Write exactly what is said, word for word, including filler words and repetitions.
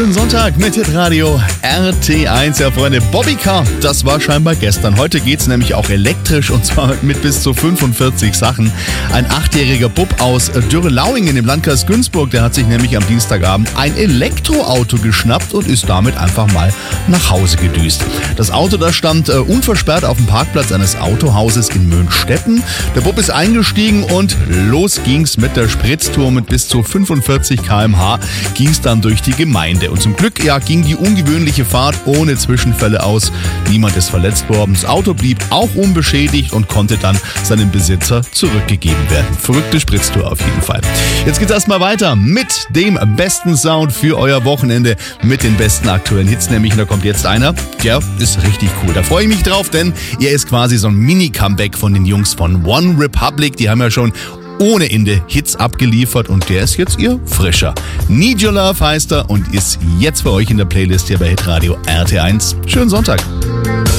Sonntag mit Hitradio R T eins, ja Freunde. Bobbycar, das war scheinbar gestern. Heute geht's nämlich auch elektrisch und zwar mit bis zu fünfundvierzig Sachen. Ein achtjähriger Bub aus Dürrelauingen im Landkreis Günzburg, der hat sich nämlich am Dienstagabend ein Elektroauto geschnappt und ist damit einfach mal nach Hause gedüst. Das Auto, das stand äh, unversperrt auf dem Parkplatz eines Autohauses in Mönstetten. Der Bub ist eingestiegen und los ging's mit der Spritztour mit bis zu fünfundvierzig Kilometer pro Stunde ging's dann durch die Gemeinde. Und zum Glück ja, ging die ungewöhnliche Fahrt ohne Zwischenfälle aus. Niemand ist verletzt worden. Das Auto blieb auch unbeschädigt und konnte dann seinem Besitzer zurückgegeben werden. Verrückte Spritztour auf jeden Fall. Jetzt geht's erstmal weiter mit dem besten Sound für euer Wochenende, mit den besten aktuellen Hits nämlich. Und da kommt jetzt einer, der ist richtig cool. Da freue ich mich drauf, denn er ist quasi so ein Mini-Comeback von den Jungs von One Republic. Die haben ja schon ohne Ende Hits abgeliefert und der ist jetzt ihr frischer. Need Your Love heißt er und ist jetzt für euch in der Playlist hier bei Hitradio R T eins. Schönen Sonntag.